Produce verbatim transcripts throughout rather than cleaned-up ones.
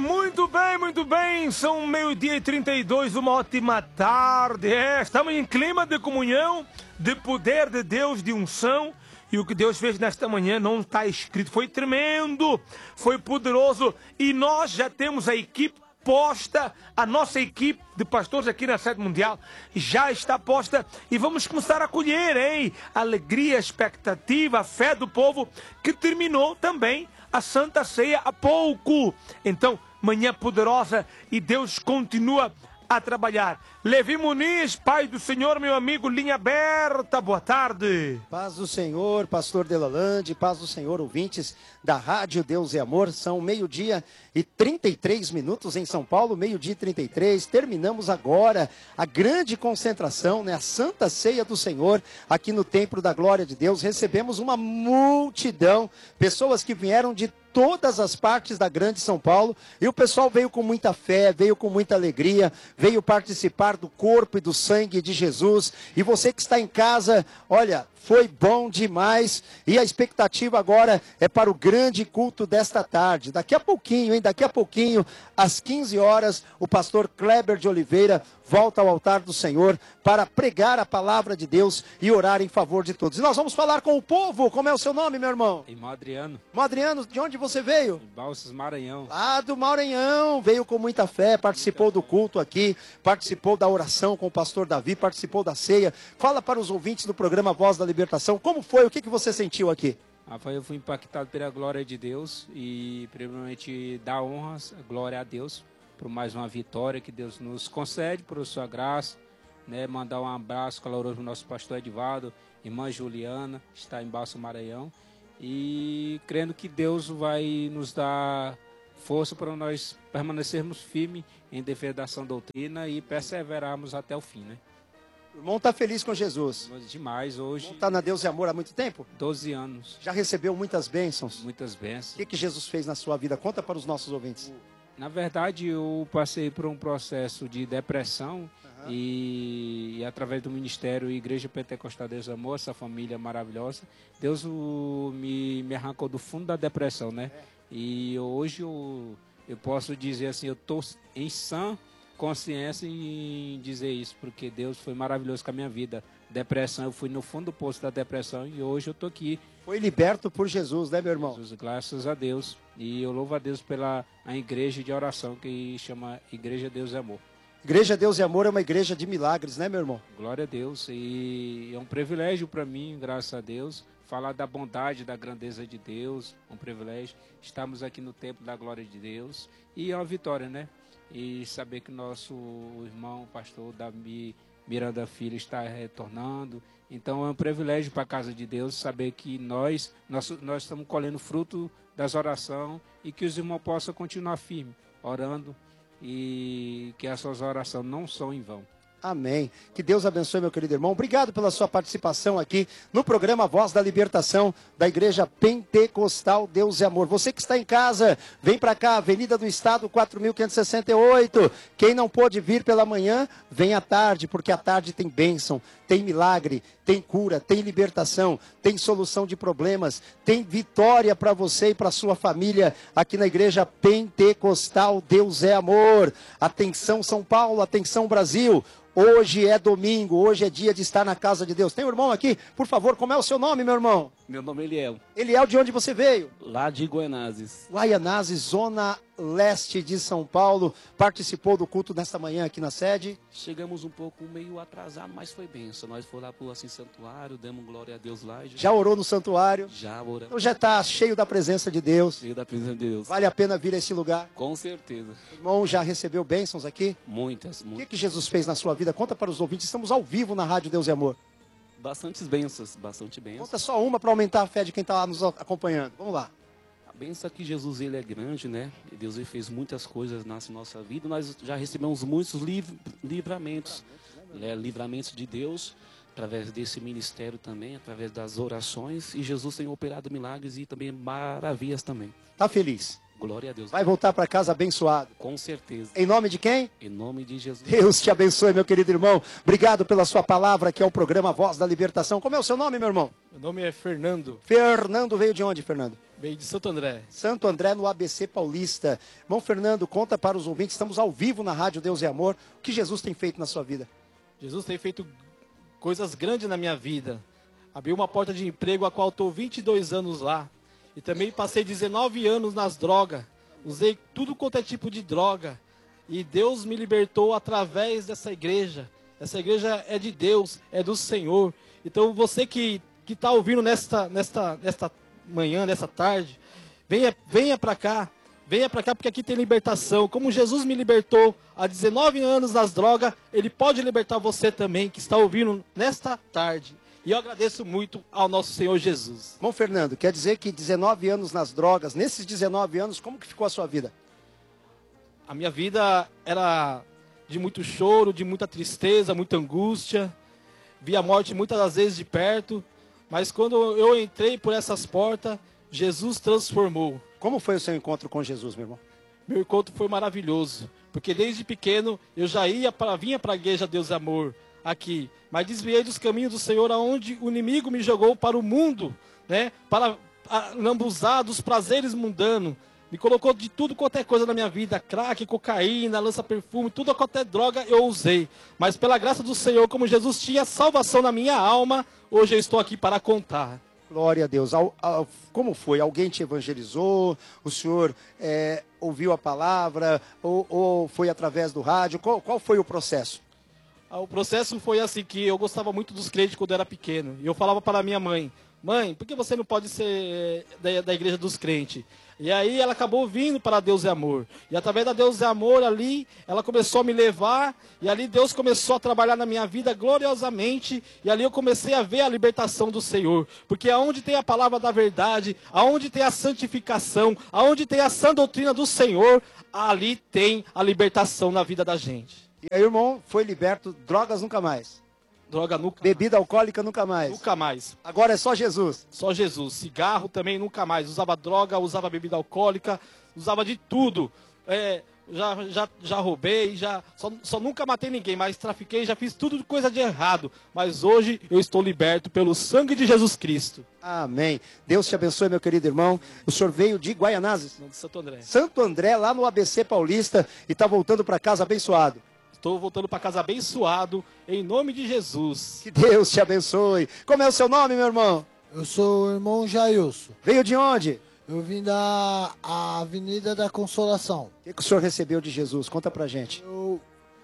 Muito bem, muito bem. São meio-dia e trinta e dois, uma ótima tarde. É, estamos em clima de comunhão, de poder de Deus, de unção. E o que Deus fez nesta manhã não está escrito. Foi tremendo, foi poderoso. E nós já temos a equipe posta, a nossa equipe de pastores aqui na Sede Mundial já está posta. E vamos começar a colher, hein? Alegria, expectativa, a fé do povo, que terminou também a Santa Ceia há pouco. Então, manhã poderosa, e Deus continua a trabalhar. Levi Muniz, Pai do Senhor, meu amigo, linha aberta, boa tarde. Paz do Senhor, pastor Delalande, paz do Senhor, ouvintes da Rádio Deus e Amor. São meio-dia e trinta e três minutos em São Paulo, meio-dia e trinta e três. Terminamos agora a grande concentração, né, a Santa Ceia do Senhor, aqui no Templo da Glória de Deus. Recebemos uma multidão, pessoas que vieram de todas as partes da grande São Paulo, e o pessoal veio com muita fé, veio com muita alegria, veio participar do corpo e do sangue de Jesus. E você que está em casa, olha, foi bom demais, e a expectativa agora é para o grande culto desta tarde. Daqui a pouquinho, hein, daqui a pouquinho, às quinze horas, o pastor Kleber de Oliveira volta ao altar do Senhor para pregar a palavra de Deus e orar em favor de todos. E nós vamos falar com o povo. Como é o seu nome, meu irmão? Irmão Adriano. Irmão Adriano, de onde você veio? De Balsas, Maranhão. Lá do Maranhão, veio com muita fé, participou do culto aqui, participou da oração com o pastor Davi, participou da ceia. Fala para os ouvintes do programa Voz da Libertação, como foi, o que, que você sentiu aqui? Rafael, eu fui impactado pela glória de Deus e, primeiramente, dar honras, glória a Deus, por mais uma vitória que Deus nos concede, por sua graça, né? Mandar um abraço caloroso para o nosso pastor Edivaldo, irmã Juliana, está em Balsas, Maranhão, e crendo que Deus vai nos dar força para nós permanecermos firmes em defesa da sã doutrina e perseverarmos até o fim, né? O irmão está feliz com Jesus. Demais hoje. Está na Deus e Amor há muito tempo? doze anos. Já recebeu muitas bênçãos? Muitas bênçãos. O que, que Jesus fez na sua vida? Conta para os nossos ouvintes. Na verdade, eu passei por um processo de depressão, uhum. e, e através do Ministério Igreja Pentecostal Deus Amor, essa família maravilhosa, Deus o, me, me arrancou do fundo da depressão, né? É. E hoje eu, eu posso dizer assim, eu estou em sã consciência em dizer isso, porque Deus foi maravilhoso com a minha vida. Depressão, eu fui no fundo do poço da depressão e hoje eu estou aqui. Foi liberto por Jesus, né, meu irmão? Jesus, graças a Deus. E eu louvo a Deus pela a igreja de oração que chama Igreja Deus e Amor. Igreja Deus e Amor é uma igreja de milagres, né, meu irmão? Glória a Deus. E é um privilégio para mim, graças a Deus, falar da bondade, da grandeza de Deus. Um privilégio. Estamos aqui no templo da glória de Deus. E é uma vitória, né? E saber que nosso irmão, pastor Davi Miranda Filho, está retornando. Então é um privilégio para a casa de Deus saber que nós, nós, nós estamos colhendo fruto das orações e que os irmãos possam continuar firmes, orando, e que as suas orações não são em vão. Amém. Que Deus abençoe, meu querido irmão. Obrigado pela sua participação aqui no programa Voz da Libertação da Igreja Pentecostal Deus e Amor. Você que está em casa, vem para cá, Avenida do Estado, quatro mil quinhentos e sessenta e oito. Quem não pôde vir pela manhã, vem à tarde, porque à tarde tem bênção, tem milagre, tem cura, tem libertação, tem solução de problemas, tem vitória para você e para sua família aqui na Igreja Pentecostal Deus é Amor. Atenção São Paulo, atenção Brasil. Hoje é domingo, hoje é dia de estar na casa de Deus. Tem um irmão aqui? Por favor, como é o seu nome, meu irmão? Meu nome é Eliel. Eliel, de onde você veio? Lá de Guaianazes. Guaianazes, zona leste de São Paulo. Participou do culto nesta manhã aqui na sede? Chegamos um pouco meio atrasado, mas foi benção. Nós fomos lá para o assim, santuário, demos glória a Deus lá. Já, já orou no santuário? Já oramos. Então já está cheio da presença de Deus. Cheio da presença de Deus. Vale a pena vir a esse lugar? Com certeza. O irmão já recebeu bênçãos aqui? Muitas, muitas. O que, que Jesus fez na sua vida? Conta para os ouvintes. Estamos ao vivo na Rádio Deus e Amor. Bastantes bênçãos, bastante bênçãos. Conta só uma para aumentar a fé de quem está lá nos acompanhando. Vamos lá. A bênção é que Jesus, ele é grande, né? E Deus, ele fez muitas coisas na nossa vida. Nós já recebemos muitos liv livramentos, né? Livramentos de Deus, através desse ministério também, através das orações. E Jesus tem operado milagres e também maravilhas também. Tá feliz? Glória a Deus. Vai voltar para casa abençoado. Com certeza. Em nome de quem? Em nome de Jesus. Deus te abençoe, meu querido irmão. Obrigado pela sua palavra, que é o programa Voz da Libertação. Como é o seu nome, meu irmão? Meu nome é Fernando, Fernando. Veio de onde, Fernando? veio de Santo André. Santo André, no A B C Paulista. Irmão Fernando, conta para os ouvintes, estamos ao vivo na Rádio Deus é Amor. O que Jesus tem feito na sua vida? Jesus tem feito coisas grandes na minha vida. Abriu uma porta de emprego, a qual estou vinte e dois anos lá. E também passei dezenove anos nas drogas. Usei tudo quanto é tipo de droga. E Deus me libertou através dessa igreja. Essa igreja é de Deus, é do Senhor. Então você que que está ouvindo nesta, nesta, nesta manhã, nesta tarde, venha, venha para cá. Venha para cá porque aqui tem libertação. Como Jesus me libertou há dezenove anos das drogas, Ele pode libertar você também, que está ouvindo nesta tarde. E eu agradeço muito ao nosso Senhor Jesus. Bom, Fernando, quer dizer que dezenove anos nas drogas, nesses dezenove anos, como que ficou a sua vida? A minha vida era de muito choro, de muita tristeza, muita angústia. Vi a morte muitas das vezes de perto. Mas quando eu entrei por essas portas, Jesus transformou. Como foi o seu encontro com Jesus, meu irmão? Meu encontro foi maravilhoso. Porque desde pequeno eu já ia para vinha para a igreja Deus Amor aqui. Mas desviei dos caminhos do Senhor, aonde o inimigo me jogou para o mundo, né? Para lambuzar dos prazeres mundanos. Me colocou de tudo quanto é coisa na minha vida. Crack, cocaína, lança-perfume, tudo quanto é droga eu usei. Mas pela graça do Senhor, como Jesus tinha salvação na minha alma, hoje eu estou aqui para contar. Glória a Deus. Al, al, como foi? Alguém te evangelizou? O senhor é, ouviu a palavra? Ou, ou foi através do rádio? Qual, qual foi o processo? O processo foi assim, que eu gostava muito dos crentes quando eu era pequeno. E eu falava para a minha mãe, mãe, por que você não pode ser da, da igreja dos crentes? E aí ela acabou vindo para Deus é Amor. E através da Deus é Amor ali, ela começou a me levar. E ali Deus começou a trabalhar na minha vida gloriosamente. E ali eu comecei a ver a libertação do Senhor. Porque aonde tem a palavra da verdade, aonde tem a santificação, aonde tem a sã doutrina do Senhor, ali tem a libertação na vida da gente. E aí, irmão, foi liberto, drogas nunca mais. Droga nunca Bebida mais. alcoólica nunca mais. Nunca mais. Agora é só Jesus. Só Jesus. Cigarro também nunca mais. Usava droga, usava bebida alcoólica, usava de tudo. É, já, já, já roubei, já, só, só nunca matei ninguém, mas trafiquei, já fiz tudo de coisa de errado. Mas hoje eu estou liberto pelo sangue de Jesus Cristo. Amém. Deus te abençoe, meu querido irmão. O senhor veio de Guaianazes? Não, de Santo André. Santo André, lá no A B C Paulista, e está voltando para casa abençoado. Estou voltando para casa abençoado, em nome de Jesus. Que Deus te abençoe. Como é o seu nome, meu irmão? Eu sou o irmão Jailson. Veio de onde? Eu vim da a Avenida da Consolação. O que, que o senhor recebeu de Jesus? Conta pra gente. Eu,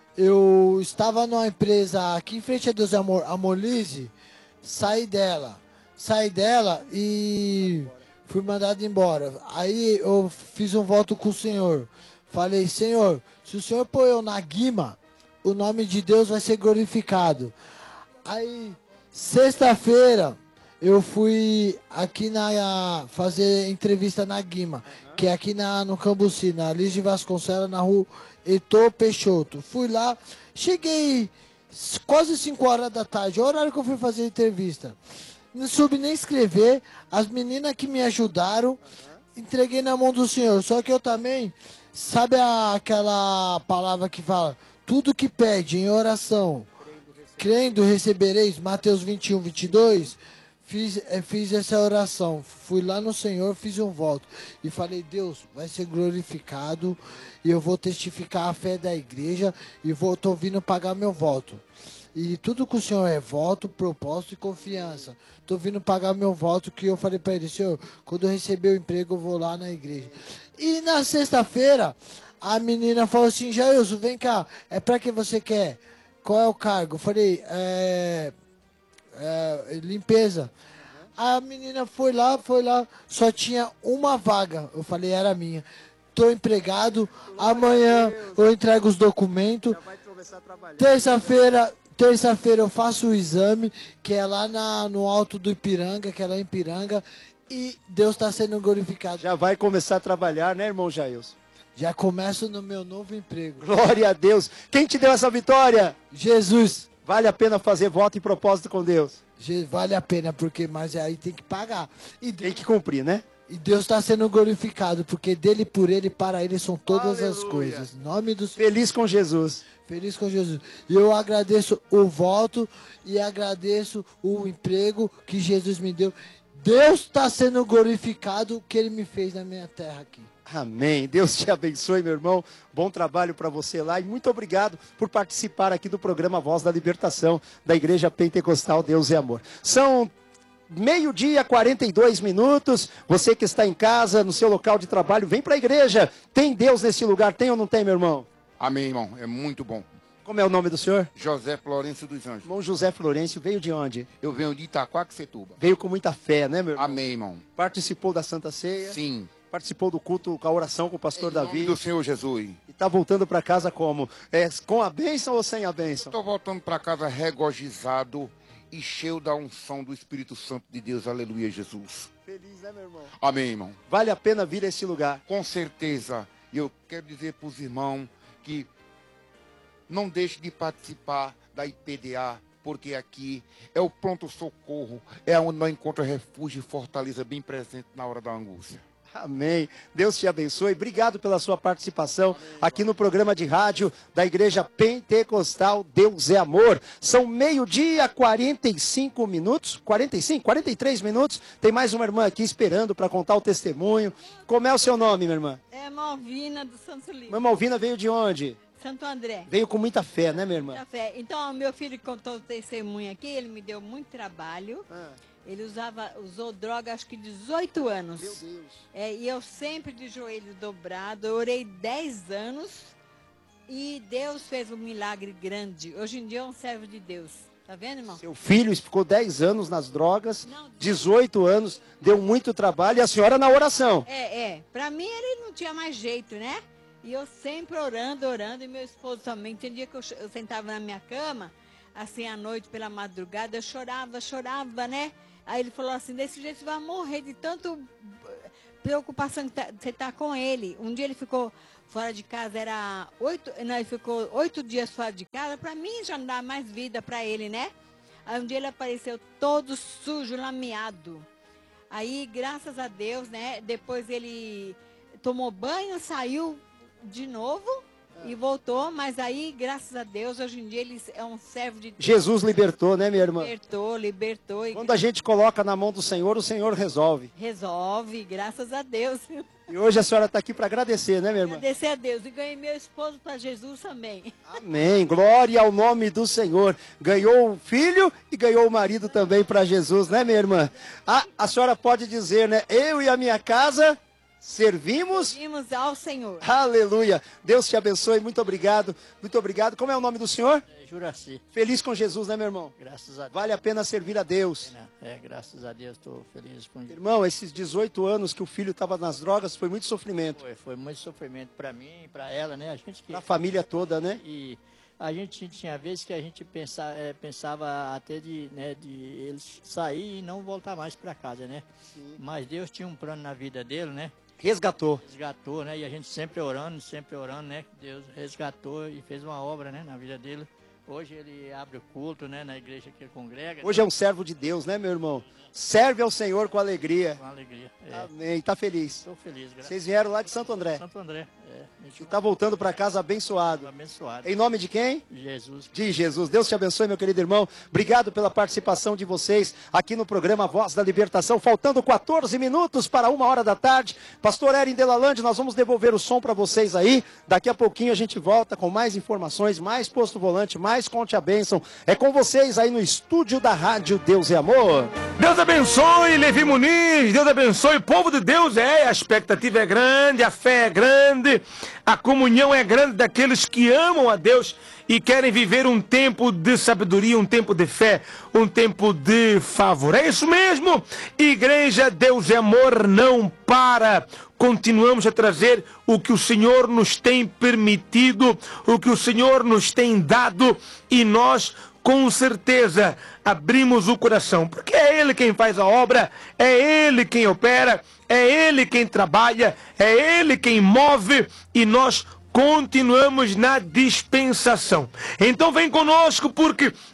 eu estava numa empresa aqui em frente a Deus é Amor, a Molise, saí dela. Saí dela e fui mandado embora. Aí eu fiz um voto com o Senhor. Falei, Senhor, se o Senhor pôr eu na guima, o nome de Deus vai ser glorificado. Aí, sexta-feira, eu fui aqui na fazer entrevista na Guima, que é aqui na, no Cambuci, na Liz de Vasconcelos, na rua Heitor Peixoto. Fui lá, cheguei quase cinco horas da tarde, é o horário que eu fui fazer a entrevista. Não soube nem escrever, as meninas que me ajudaram, entreguei na mão do Senhor. Só que eu também, sabe a, aquela palavra que fala, tudo que pede em oração, crendo recebereis, Mateus vinte e um, vinte e dois, fiz, fiz essa oração, fui lá no Senhor, fiz um voto e falei, Deus, vai ser glorificado e eu vou testificar a fé da igreja e vou, tô vindo pagar meu voto. E tudo com o Senhor é voto, propósito e confiança. Tô vindo pagar meu voto, que eu falei para ele, Senhor, quando eu receber o emprego eu vou lá na igreja. E na sexta-feira, a menina falou assim, Jailson, vem cá, é para que você quer? Qual é o cargo? Eu falei, é, é, limpeza. A menina foi lá, foi lá, só tinha uma vaga. Eu falei, era minha. Tô empregado, amanhã eu entrego os documentos. Terça-feira, terça-feira eu faço o exame, que é lá na, no alto do Ipiranga, que é lá em Ipiranga, e Deus está sendo glorificado. Já vai começar a trabalhar, né, irmão Jailson? Já começo no meu novo emprego. Glória a Deus. Quem te deu essa vitória? Jesus. Vale a pena fazer voto e propósito com Deus. Vale a pena, porque mas aí tem que pagar. E tem que cumprir, né? E Deus está sendo glorificado, porque dele, por ele, para ele são todas Aleluia. as coisas. Em nome do Feliz com Jesus. Feliz com Jesus. E eu agradeço o voto e agradeço o emprego que Jesus me deu. Deus está sendo glorificado o que ele me fez na minha terra aqui. Amém. Deus te abençoe, meu irmão. Bom trabalho para você lá e muito obrigado por participar aqui do programa Voz da Libertação da Igreja Pentecostal Deus é Amor. São meio-dia, quarenta e dois minutos. Você que está em casa, no seu local de trabalho, vem para a igreja. Tem Deus nesse lugar, tem ou não tem, meu irmão? Amém, irmão. É muito bom. Como é o nome do senhor? José Florencio dos Anjos. Irmão José Florencio, veio de onde? Eu venho de Itaquaquecetuba. Veio com muita fé, né, meu irmão? Amém, irmão. Participou da Santa Ceia? Sim. Participou do culto com a oração com o pastor Em nome Davi? do Senhor Jesus. E está voltando para casa como? É, com a bênção ou sem a bênção? Estou voltando para casa regozijado e cheio da unção do Espírito Santo de Deus. Aleluia, Jesus. Feliz, né, meu irmão? Amém, irmão. Vale a pena vir a esse lugar. Com certeza. E eu quero dizer para os irmãos que não deixe de participar da I P D A, porque aqui é o pronto-socorro, é onde nós encontramos refúgio e fortaleza bem presente na hora da angústia. Amém. Deus te abençoe. Obrigado pela sua participação aqui no programa de rádio da Igreja Pentecostal Deus é Amor. São meio-dia, quarenta e cinco minutos. quarenta e cinco, quarenta e três minutos. Tem mais uma irmã aqui esperando para contar o testemunho. Como é o seu nome, minha irmã? É Malvina do Santo Livre. Irmã Malvina veio de onde? Santo André. Veio com muita fé, né, minha irmã? Muita fé. Então, meu filho contou o testemunho aqui, ele me deu muito trabalho. Ah. Ele usava, usou droga acho que dezoito anos. Meu Deus. É, e eu sempre de joelho dobrado, eu orei dez anos e Deus fez um milagre grande. Hoje em dia é um servo de Deus. Tá vendo, irmão? Seu filho ficou dez anos nas drogas, Não, dezoito anos, deu muito trabalho e a senhora na oração. É, é. Pra mim ele não tinha mais jeito, né? E eu sempre orando, orando, e meu esposo também. Tem dia que eu, eu sentava na minha cama, assim, à noite, pela madrugada, eu chorava, chorava, né? Aí ele falou assim, desse jeito você vai morrer de tanto preocupação que tá, você tá com ele. Um dia ele ficou fora de casa, era oito, não, ele ficou oito dias fora de casa, pra mim já não dá mais vida pra ele, né? Aí um dia ele apareceu todo sujo, lameado. Aí, graças a Deus, né, depois ele tomou banho, saiu de novo e voltou, mas aí, graças a Deus, hoje em dia ele é um servo de Deus. Jesus libertou, né, minha irmã? Libertou, libertou. E Quando a gente coloca na mão do Senhor, o Senhor resolve. resolve, graças a Deus. E hoje a senhora está aqui para agradecer, né, minha irmã? Agradecer a Deus. E ganhei meu esposo para Jesus também. Amém. Glória ao nome do Senhor. Ganhou o filho e ganhou o marido também para Jesus, né, minha irmã? Ah, a senhora pode dizer, né? Eu e a minha casa servimos. Vimos ao Senhor. Aleluia. Deus te abençoe. Muito obrigado. Muito obrigado. Como é o nome do senhor? Juraci, Feliz com Jesus, né, meu irmão? graças a Deus. Vale a pena servir a Deus. É, graças a Deus, estou feliz com isso. Irmão, esses dezoito anos que o filho estava nas drogas foi muito sofrimento. Foi, foi muito sofrimento para mim, para ela, né? A gente que Para a família toda, né? e a gente tinha vezes que a gente pensa, é, pensava até de, né, de eles sair e não voltar mais para casa, né? Mas Deus tinha um plano na vida dele, né? Resgatou. Resgatou, né? E a gente sempre orando, sempre orando, né? Deus resgatou e fez uma obra, né, na vida dele. Hoje ele abre o culto, né, na igreja que ele congrega. Hoje é um servo de Deus, né, meu irmão? Serve ao Senhor com alegria. Com alegria. É, Amém. Tá feliz. estou feliz, graças Vocês vieram lá de Santo André. a Santo André. É, a gente E tá voltando para casa abençoado. abençoado. Em nome de quem? Jesus. De Jesus. Deus te abençoe, meu querido irmão. Obrigado pela participação de vocês aqui no programa Voz da Libertação. Faltando quatorze minutos para uma hora da tarde. Pastor Erin Delalande, nós vamos devolver o som para vocês aí. Daqui a pouquinho a gente volta com mais informações, mais posto volante, mais conte a bênção. É com vocês aí no estúdio da Rádio Deus é Amor. Deus abençoe, Levi Muniz. Deus abençoe, povo de Deus. É, a expectativa é grande, a fé é grande, a comunhão é grande daqueles que amam a Deus e querem viver um tempo de sabedoria, um tempo de fé, um tempo de favor. É isso mesmo. Igreja Deus é Amor não para. Continuamos a trazer o que o Senhor nos tem permitido, o que o Senhor nos tem dado, e nós com certeza abrimos o coração, porque é Ele quem faz a obra, é Ele quem opera, é Ele quem trabalha, é Ele quem move, e nós continuamos na dispensação. Então vem conosco, porque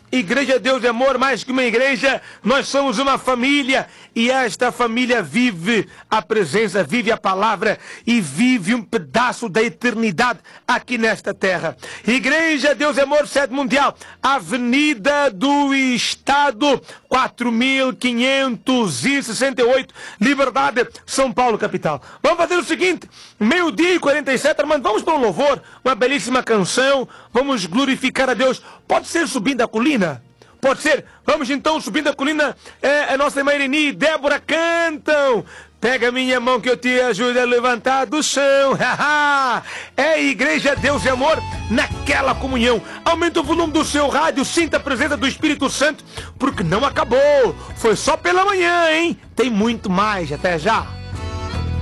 Igreja Deus é Amor, mais que uma igreja, nós somos uma família. E esta família vive a presença, vive a palavra e vive um pedaço da eternidade aqui nesta terra. Igreja Deus é Amor, sede mundial, Avenida do Estado, quatro mil quinhentos e sessenta e oito, Liberdade, São Paulo, capital. Vamos fazer o seguinte, meio-dia e quarenta e sete, irmão, vamos para um louvor, uma belíssima canção, vamos glorificar a Deus. Pode ser subindo a colina? Pode ser? Vamos então subindo a colina. É, a nossa irmã Irene e Débora cantam. Pega minha mão que eu te ajudo a levantar do chão. É Igreja Deus e Amor naquela comunhão. Aumenta o volume do seu rádio, sinta a presença do Espírito Santo, porque não acabou. Foi só pela manhã, hein? Tem muito mais. Até já.